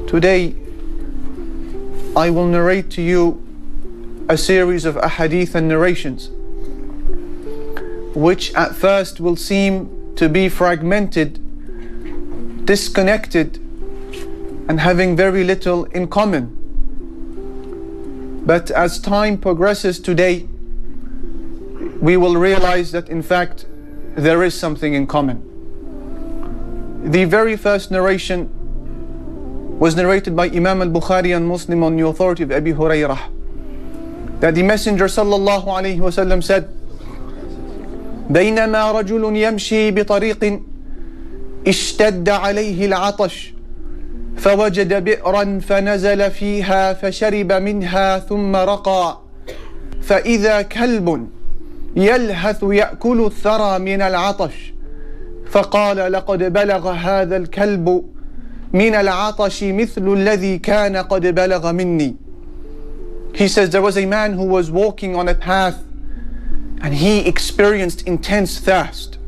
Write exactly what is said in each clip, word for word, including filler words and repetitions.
Today, I will narrate to you a series of ahadith and narrations, which at first will seem to be fragmented, disconnected, and having very little in common. But as time progresses today, we will realize that in fact there is something in common. The very first narration was narrated by Imam al-Bukhari and Muslim on the authority of Abi Hurairah, that the Messenger sallallahu alayhi wa sallam said, بينما رجل يمشي بطريق اشتد عليه العطش فوجد بئرا فنزل فيها فشرب منها ثم رقى فإذا كلب يلهث يأكل الثرى من العطش فقال لقد بلغ هذا الكلب من العطش مثل الذي كان قد بلغ مني. He says there was a man who was walking on a path and he experienced intense thirst.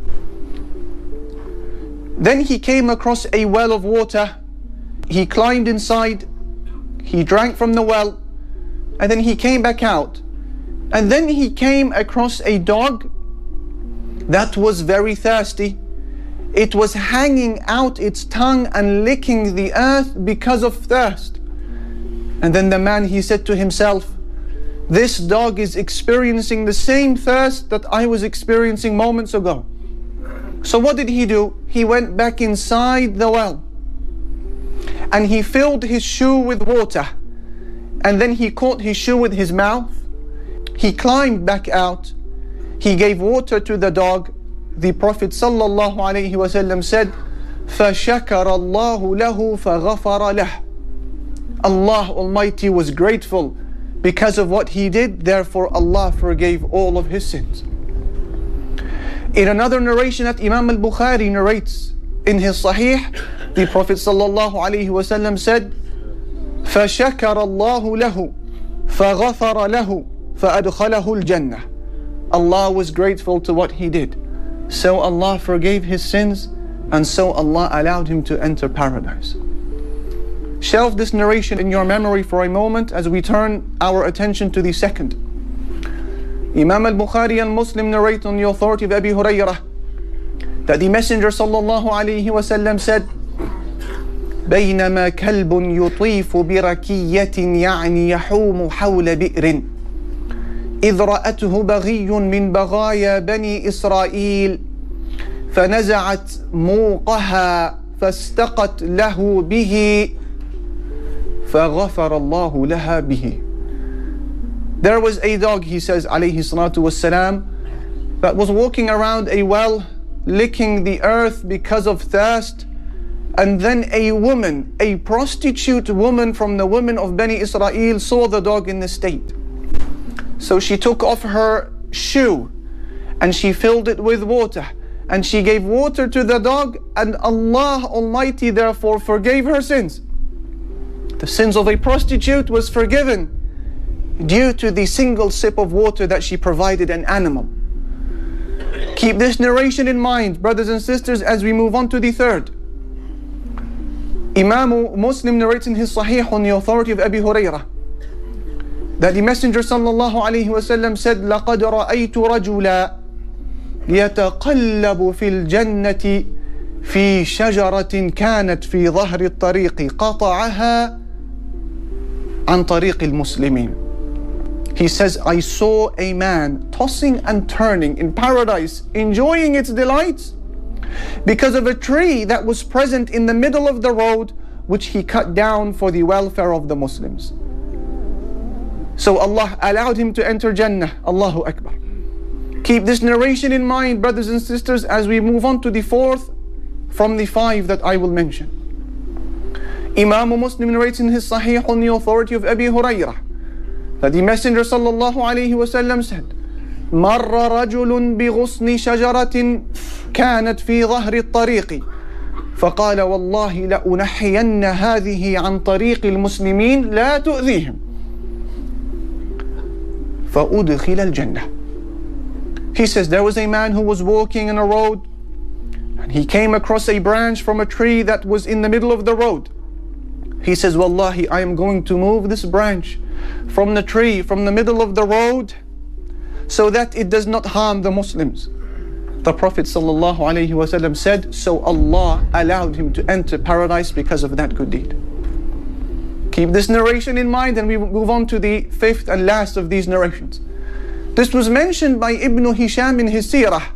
Then he came across a well of water. He climbed inside, he drank from the well, and then he came back out. And then he came across a dog that was very thirsty. It was hanging out its tongue and licking the earth because of thirst. And then the man, he said to himself, this dog is experiencing the same thirst that I was experiencing moments ago. So what did he do? He went back inside the well and he filled his shoe with water, and then he caught his shoe with his mouth. He climbed back out. He gave water to the dog. The Prophet sallallahu alaihi wasallam said, فَشَكَرَ اللَّهُ لَهُ فَغَفَرَ لَهُ. Allah Almighty was grateful because of what he did, therefore Allah forgave all of his sins. In another narration that Imam al-Bukhari narrates in his Sahih, the Prophet sallallahu alaihi wasallam said, فَشَكَرَ اللَّهُ لَهُ فَغَفَرَ لَهُ فَأَدْخَلَهُ الْجَنَّةِ. Allah was grateful to what he did, so Allah forgave his sins, and so Allah allowed him to enter paradise. Shelve this narration in your memory for a moment as we turn our attention to the second. Imam al-Bukhari and Muslim narrate on the authority of Abi Hurairah that the Messenger sallallahu alayhi wasallam said, بينما كلب يطيف بركية يعني يحوم حول بئر إذ رأته بغي من بغايا بني إسرائيل فنزعت موقها فاستقت له به فغفر الله لها به. There was a dog, he says alayhi salatu wassalam, that was walking around a well, licking the earth because of thirst, and then a woman, a prostitute woman from the women of Bani Israel, saw the dog in this state. So she took off her shoe and she filled it with water and she gave water to the dog, and Allah Almighty therefore forgave her sins. The sins of a prostitute was forgiven due to the single sip of water that she provided an animal. Keep this narration in mind, brothers and sisters, as we move on to the third. Imam Muslim narrates in his Sahih on the authority of Abi Hurairah that the Messenger sallallahu alayhi wasallam said, لَقَدْ رَأَيْتُ رَجُلًا يَتَقَلَّبُ فِي الْجَنَّةِ فِي شَجَرَةٍ كَانَتْ فِي ظَهْرِ الطَّرِيقِ قَطَعَهَا عَنْ طَرِيقِ الْمُسْلِمِينَ. He says, I saw a man tossing and turning in paradise, enjoying its delights because of a tree that was present in the middle of the road, which he cut down for the welfare of the Muslims. So Allah allowed him to enter Jannah. Allahu Akbar. Keep this narration in mind, brothers and sisters, as we move on to the fourth from the five that I will mention. Imam Muslim narrates in his Sahih on the authority of Abi Hurairah that the Messenger sallallahu alayhi wasallam said, مَرَّ رَجُلٌ بِغُصْنِ شَجَرَةٍ كَانَتْ فِي ظَهْرِ الطَّرِيقِ فَقَالَ وَاللَّهِ لَأُنَحِّيَنَّ هَذِهِ عَنْ طَرِيقِ الْمُسْلِمِينَ لَا تُؤْذِيهِمْ فَأُدْخِلَ الْجَنَّةِ. He says there was a man who was walking in a road and he came across a branch from a tree that was in the middle of the road. He says, Wallahi, I am going to move this branch from the tree, from the middle of the road, so that it does not harm the Muslims. The Prophet ﷺ said, so Allah allowed him to enter paradise because of that good deed. Keep this narration in mind, and we move on to the fifth and last of these narrations. This was mentioned by Ibn Hisham in his seerah,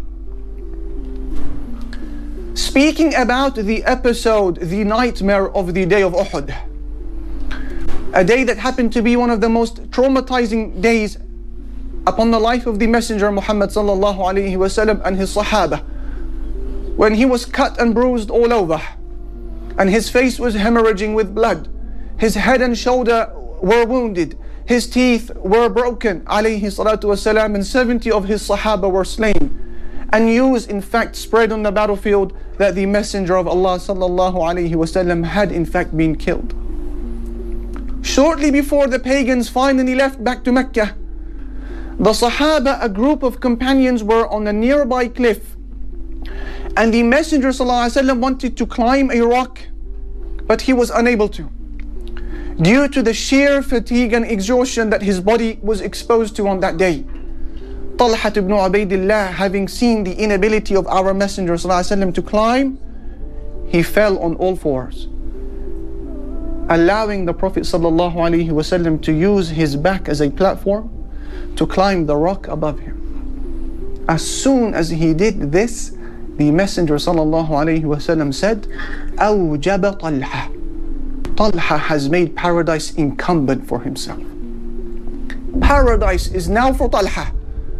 speaking about the episode, the nightmare of the day of Uhud. A day that happened to be one of the most traumatizing days upon the life of the Messenger Muhammad sallallahu alaihi wasallam and his Sahaba, when he was cut and bruised all over, and his face was hemorrhaging with blood, his head and shoulder were wounded, his teeth were broken, alayhi salatu wasalam, and seventy of his Sahaba were slain. And news in fact spread on the battlefield that the Messenger of Allah sallallahu alaihi wasallam had in fact been killed. Shortly before the pagans finally left back to Mecca, the Sahaba, a group of companions, were on a nearby cliff, and the Messenger sallallahu alaihi wasallam wanted to climb a rock, but he was unable to, due to the sheer fatigue and exhaustion that his body was exposed to on that day. Talha ibn Ubaidillah, having seen the inability of our Messenger ﷺ to climb, he fell on all fours, allowing the Prophet ﷺ to use his back as a platform to climb the rock above him. As soon as he did this, the Messenger ﷺ said, أوجب طلحة. Talha has made paradise incumbent for himself. Paradise is now for Talha.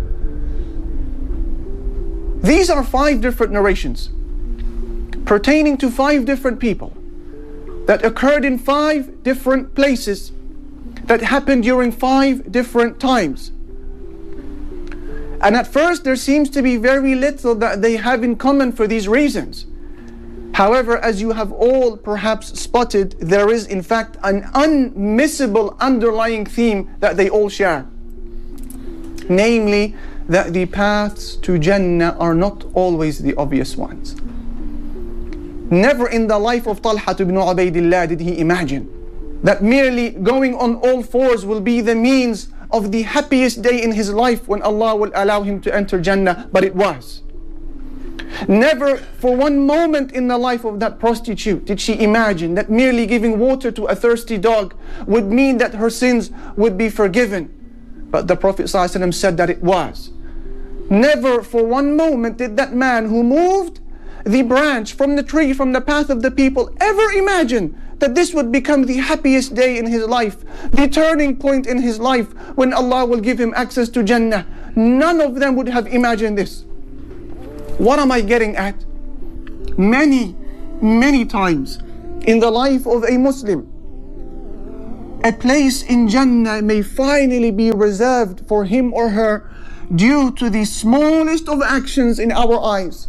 These are five different narrations pertaining to five different people that occurred in five different places, that happened during five different times. And at first there seems to be very little that they have in common for these reasons. However, as you have all perhaps spotted, there is in fact an unmissable underlying theme that they all share. Namely, that the paths to Jannah are not always the obvious ones. Never in the life of Talha ibn Ubaidillah did he imagine that merely going on all fours will be the means of the happiest day in his life when Allah will allow him to enter Jannah, but it was. Never for one moment in the life of that prostitute did she imagine that merely giving water to a thirsty dog would mean that her sins would be forgiven. But the Prophet ﷺ said that it was. Never for one moment did that man who moved the branch from the tree, from the path of the people, ever imagine that this would become the happiest day in his life, the turning point in his life when Allah will give him access to Jannah. None of them would have imagined this. What am I getting at? Many, many times in the life of a Muslim, a place in Jannah may finally be reserved for him or her due to the smallest of actions in our eyes.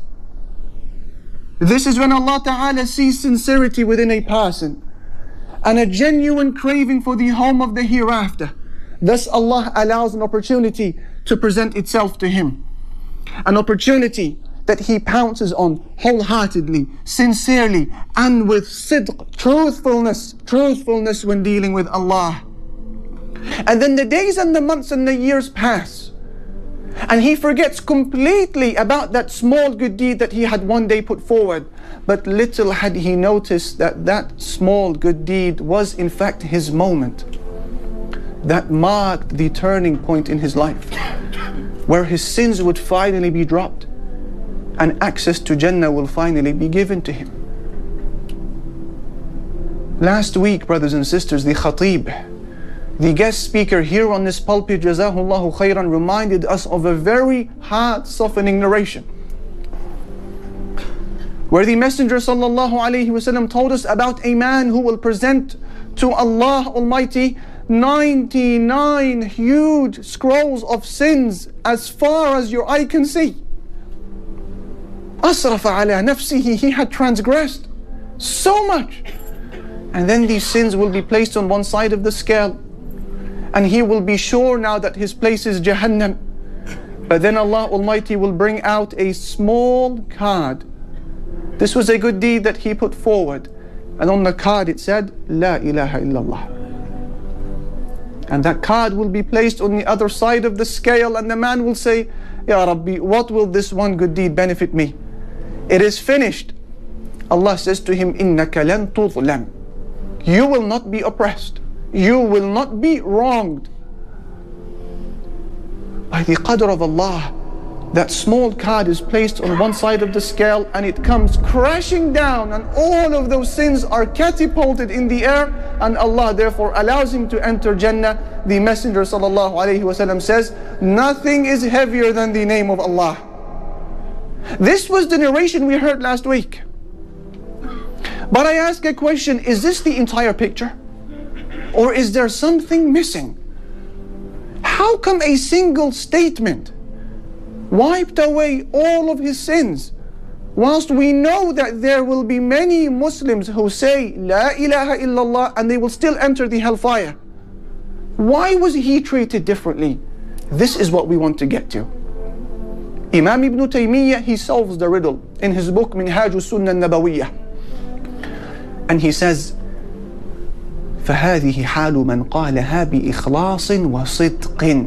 This is when Allah Ta'ala sees sincerity within a person and a genuine craving for the home of the hereafter. Thus Allah allows an opportunity to present itself to him. An opportunity that he pounces on wholeheartedly, sincerely, and with sidq, truthfulness, truthfulness when dealing with Allah. And then the days and the months and the years pass, and he forgets completely about that small good deed that he had one day put forward. But little had he noticed that that small good deed was in fact his moment that marked the turning point in his life, where his sins would finally be dropped and access to Jannah will finally be given to him. Last week, brothers and sisters, the Khatib, the guest speaker here on this pulpit, Jazahullahu Khairan, reminded us of a very heart-softening narration where the Messenger Sallallahu Alaihi Wasallam told us about a man who will present to Allah Almighty ninety-nine huge scrolls of sins as far as your eye can see. Asrafa ala nafsihi, he had transgressed so much. And then these sins will be placed on one side of the scale, and he will be sure now that his place is Jahannam. But then Allah Almighty will bring out a small card. This was a good deed that he put forward. And on the card it said, La ilaha illallah. And that card will be placed on the other side of the scale, and the man will say, Ya Rabbi, what will this one good deed benefit me? It is finished. Allah says to him, Innaka lan tudlam. You will not be oppressed. You will not be wronged. By the qadr of Allah, that small card is placed on one side of the scale and it comes crashing down, and all of those sins are catapulted in the air, and Allah therefore allows him to enter Jannah. The Messenger sallallahu alaihi wasallam says, nothing is heavier than the name of Allah. This was the narration we heard last week. But I ask a question, is this the entire picture? Or is there something missing? How come a single statement wiped away all of his sins, whilst we know that there will be many Muslims who say La ilaha illallah and they will still enter the hellfire? Why was he treated differently? This is what we want to get to. Imam Ibn Taymiyyah, he solves the riddle in his book Minhaj Sunnah Nabawiyyah, and he says, فهذه حال من قالها بإخلاص وصدق.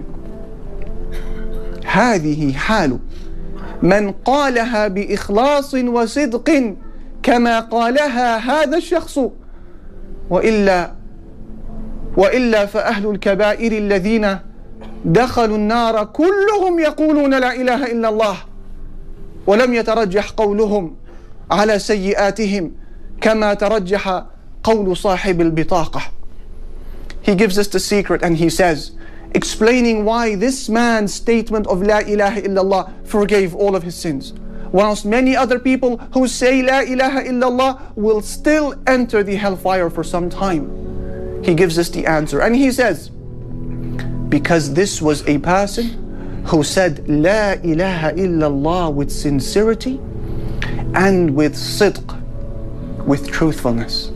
هذه حال من قالها بإخلاص وصدق كما قالها هذا الشخص، وإلا وإلا فأهل الكبائر الذين دخلوا النار كلهم يقولون لا إله إلا الله، ولم يترجح قولهم على سيئاتهم كما ترجح قول صاحب البطاقة. He gives us the secret, and he says, explaining why this man's statement of La ilaha illallah forgave all of his sins, whilst many other people who say La ilaha illallah will still enter the hellfire for some time. He gives us the answer, and he says, because this was a person who said La ilaha illallah with sincerity and with sidq, with truthfulness.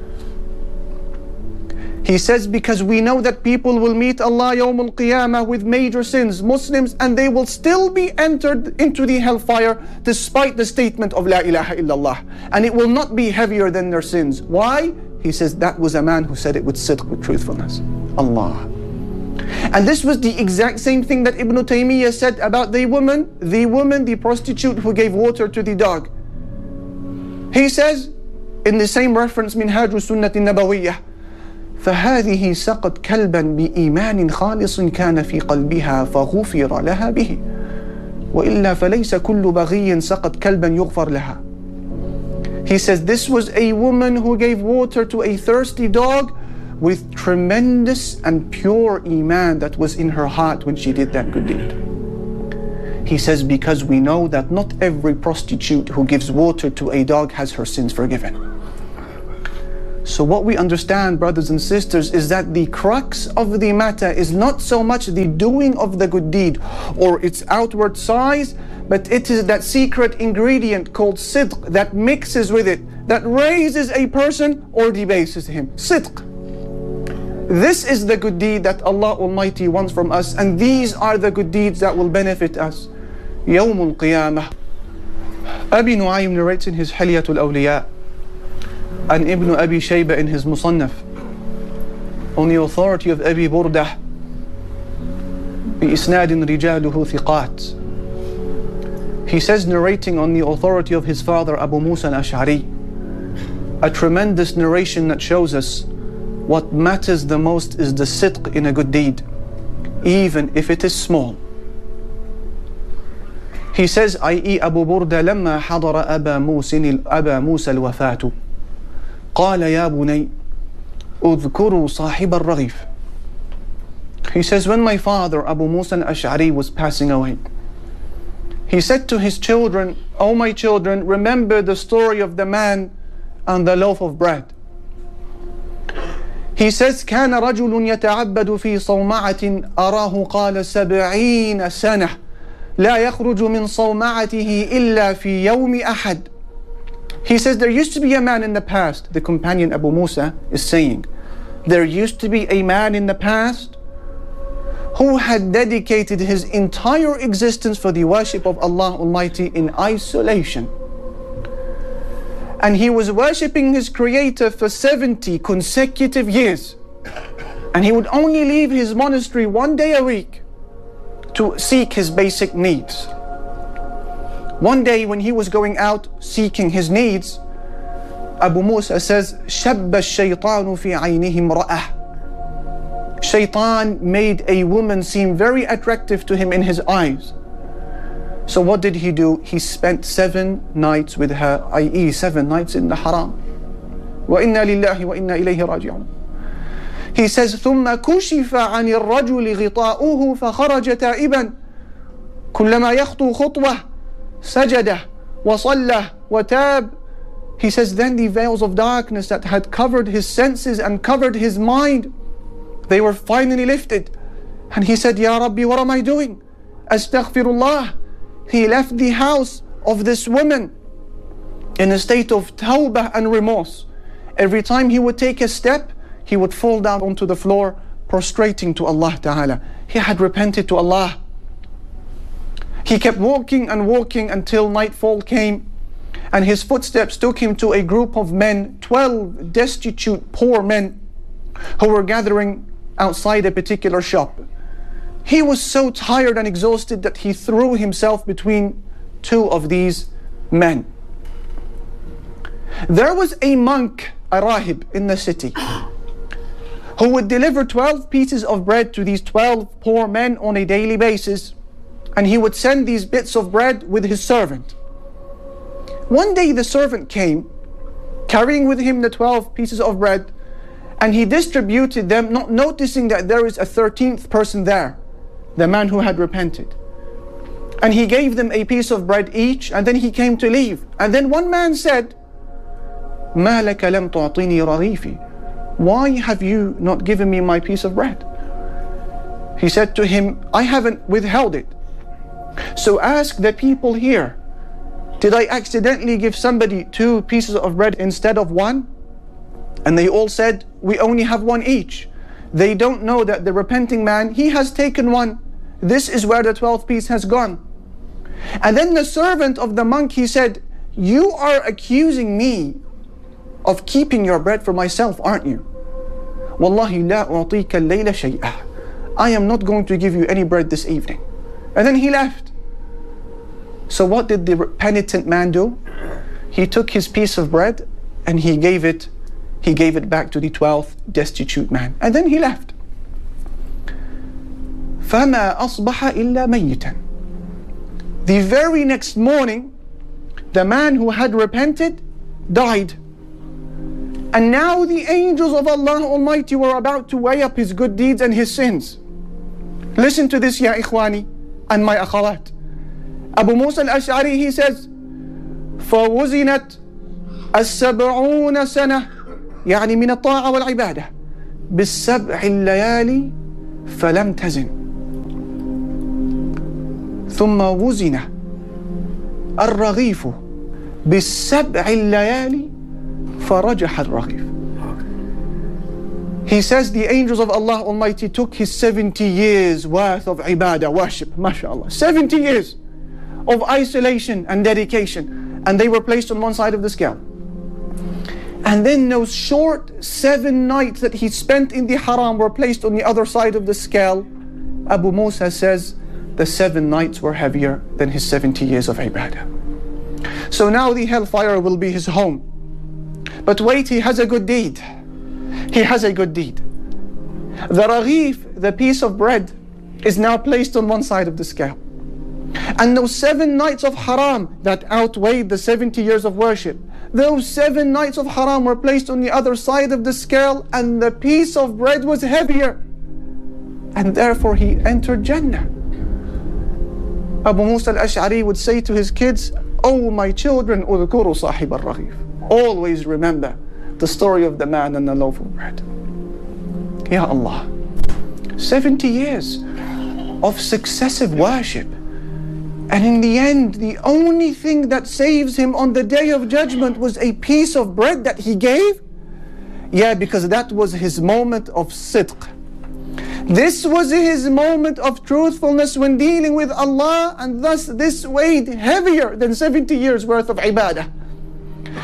He says, because we know that people will meet Allah Yawm al-Qiyamah with major sins, Muslims, and they will still be entered into the hellfire despite the statement of La ilaha illallah, and it will not be heavier than their sins. Why? He says that was a man who said it with sidq, with truthfulness. Allah. And this was the exact same thing that Ibn Taymiyyah said about the woman, the woman, the prostitute who gave water to the dog. He says in the same reference, Minhaj Sunnah Nabawiyyah, فهذه سقت كلبا بإيمان خالص كان في قلبها فغفر لها به وإلا فليس كل بغي سقت كلبا يغفر لها. He says this was a woman who gave water to a thirsty dog with tremendous and pure iman that was in her heart when she did that good deed. He says because we know that not every prostitute who gives water to a dog has her sins forgiven. So what we understand, brothers and sisters, is that the crux of the matter is not so much the doing of the good deed or its outward size, but it is that secret ingredient called sidq that mixes with it, that raises a person or debases him. Sidq. This is the good deed that Allah Almighty wants from us, and these are the good deeds that will benefit us. Yawm al-Qiyamah. Abi Nu'aym narrates in his Hilyatul Awliya, and Ibn Abi Shayba in his Musannaf, on the authority of Abi Burdah, بإسناد رجاله ثقات. He says, narrating on the authority of his father Abu Musa al-Ash'ari, a tremendous narration that shows us what matters the most is the sidq in a good deed, even if it is small. He says, that is Abu Burda, لما حضر أبا موسى أبا موسى الوفاة قال يا بني اذكروا صاحب الرغيف. He says, when my father Abu Musa al-Ash'ari was passing away, he said to his children, O my children, remember the story of the man and the loaf of bread. He says, كان رجل يتعبد في صومعة أراه قال سبعين سنة لا يخرج من صومعته إلا في يوم أحد. He says, there used to be a man in the past, the companion Abu Musa is saying, there used to be a man in the past who had dedicated his entire existence for the worship of Allah Almighty in isolation. And he was worshipping his Creator for seventy consecutive years. And he would only leave his monastery one day a week to seek his basic needs. One day when he was going out seeking his needs, Abu Musa says, شَبَّ الشَّيْطَانُ فِي عَيْنِهِ امْرَأَةً. Shaitan made a woman seem very attractive to him in his eyes. So what did he do? He spent seven nights with her, that is seven nights in the haram. وَإِنَّا لِلَّهِ وَإِنَّا إِلَيْهِ رَاجِعُونَ. He says, ثُمَّ كُشِفَ عَنِ الرَّجُلِ غِطَاؤُهُ فَخَرَجَ تَائِبًا كُلَّمَا يَخْطُو خُطْوَةً سَجَدَ وَصَلَّى وَتَابَ. He says, then the veils of darkness that had covered his senses and covered his mind, they were finally lifted. And he said, Ya Rabbi, what am I doing? Astaghfirullah. He left the house of this woman in a state of tawbah and remorse. Every time he would take a step, he would fall down onto the floor, prostrating to Allah Ta'ala. He had repented to Allah. He kept walking and walking until nightfall came, and his footsteps took him to a group of men, twelve destitute, poor men, who were gathering outside a particular shop. He was so tired and exhausted that he threw himself between two of these men. There was a monk, a rahib, in the city, who would deliver twelve pieces of bread to these twelve poor men on a daily basis, and he would send these bits of bread with his servant. One day the servant came, carrying with him the twelve pieces of bread, and he distributed them, not noticing that there is a thirteenth person there, the man who had repented. And he gave them a piece of bread each, and then he came to leave. And then one man said, مَا لَكَ لَمْ تُعْطِنِي رَغِيفِي. Why have you not given me my piece of bread? He said to him, I haven't withheld it. So ask the people here, did I accidentally give somebody two pieces of bread instead of one? And they all said, we only have one each. They don't know that the repenting man, he has taken one. This is where the twelfth piece has gone. And then the servant of the monk, he said, you are accusing me of keeping your bread for myself, aren't you? Wallahi la u'tika al-layla shay'a. I am not going to give you any bread this evening. And then he left. So what did the penitent man do? He took his piece of bread and he gave it he gave it back to the twelfth destitute man. And then he left. فَمَا أَصْبَحَ إِلَّا مَيِّتًا. The very next morning, the man who had repented died. And now the angels of Allah Almighty were about to weigh up his good deeds and his sins. Listen to this, ya ikhwani and my akhawat. Abu Musa al-Ash'ari, he says, فَوُزِنَتْ السَّبْعُونَ سَنَةً يعني من الطاعة والعبادة بالسبع الليالي فلم تزن ثم وزن الرغيف بالسبع الليالي فرجح الرغيف. He says the angels of Allah Almighty took his seventy years worth of ibadah, worship, mashallah, seventy years of isolation and dedication, and they were placed on one side of the scale. And then those short seven nights that he spent in the haram were placed on the other side of the scale. Abu Musa says the seven nights were heavier than his seventy years of ibadah. So now the hellfire will be his home. But wait, he has a good deed. He has a good deed. The raghif, the piece of bread, is now placed on one side of the scale. And those seven nights of haram that outweighed the seventy years of worship, those seven nights of haram were placed on the other side of the scale, and the piece of bread was heavier. And therefore he entered Jannah. Abu Musa al-Ash'ari would say to his kids, oh my children, udhkuru sahib al-raghif. Always remember the story of the man and the loaf of bread. Ya Allah, seventy years of successive worship. And in the end, the only thing that saves him on the day of judgment was a piece of bread that he gave? Yeah, because that was his moment of sidq. This was his moment of truthfulness when dealing with Allah, and thus this weighed heavier than seventy years worth of ibadah.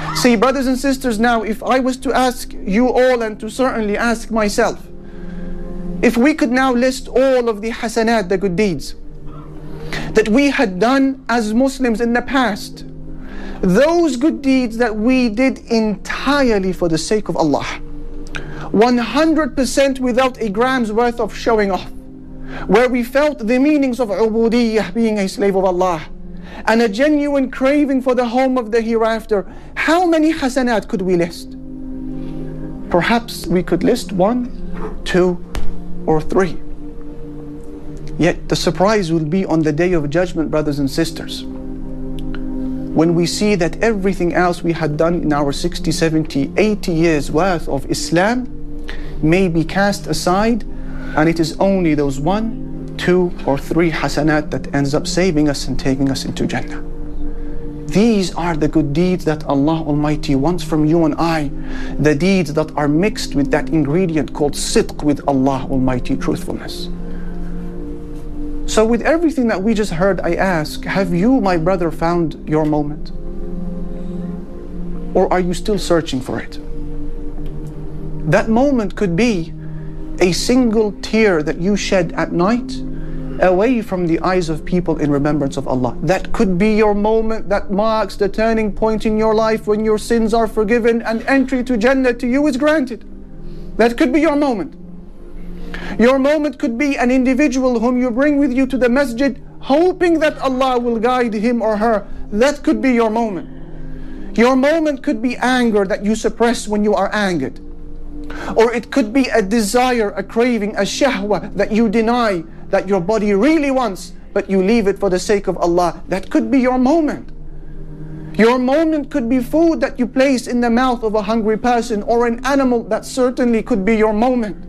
See, brothers and sisters, now if I was to ask you all, and to certainly ask myself, if we could now list all of the hasanat, the good deeds that we had done as Muslims in the past, those good deeds that we did entirely for the sake of Allah, one hundred percent without a gram's worth of showing off, where we felt the meanings of ubudiyyah, being a slave of Allah, and a genuine craving for the home of the hereafter, how many hasanat could we list? Perhaps we could list one, two, or three. Yet the surprise will be on the day of judgment, brothers and sisters, when we see that everything else we had done in our sixty, seventy, eighty years worth of Islam may be cast aside, and it is only those one, two, or three hasanat that ends up saving us and taking us into Jannah. These are the good deeds that Allah Almighty wants from you and I, the deeds that are mixed with that ingredient called sidq, with Allah Almighty, truthfulness. So with everything that we just heard, I ask, have you, my brother, found your moment? Or are you still searching for it? That moment could be a single tear that you shed at night away from the eyes of people in remembrance of Allah. That could be your moment that marks the turning point in your life, when your sins are forgiven and entry to Jannah to you is granted. That could be your moment. Your moment could be an individual whom you bring with you to the masjid, hoping that Allah will guide him or her. That could be your moment. Your moment could be anger that you suppress when you are angered. Or it could be a desire, a craving, a shahwa that you deny, that your body really wants, but you leave it for the sake of Allah. That could be your moment. Your moment could be food that you place in the mouth of a hungry person, or an animal. That certainly could be your moment.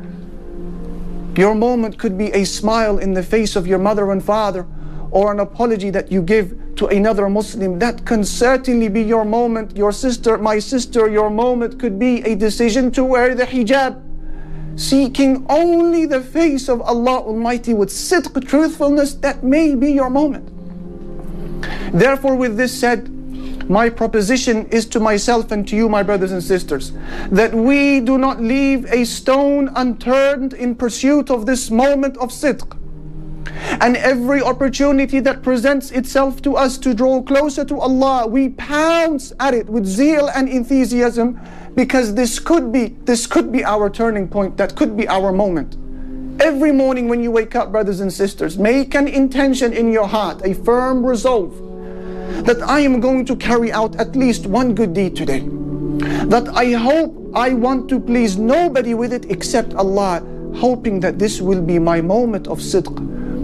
Your moment could be a smile in the face of your mother and father, or an apology that you give to another Muslim. That can certainly be your moment. Your sister, my sister, your moment could be a decision to wear the hijab, seeking only the face of Allah Almighty with sidq, truthfulness. That may be your moment. Therefore, with this said, my proposition is to myself and to you, my brothers and sisters, that we do not leave a stone unturned in pursuit of this moment of sidq. And every opportunity that presents itself to us to draw closer to Allah, we pounce at it with zeal and enthusiasm, because this could be, this could be our turning point, that could be our moment. Every morning when you wake up, brothers and sisters, make an intention in your heart, a firm resolve, that I am going to carry out at least one good deed today. That I hope, I want to please nobody with it except Allah, hoping that this will be my moment of sidq,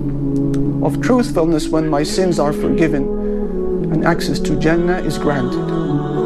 of truthfulness, when my sins are forgiven and access to Jannah is granted.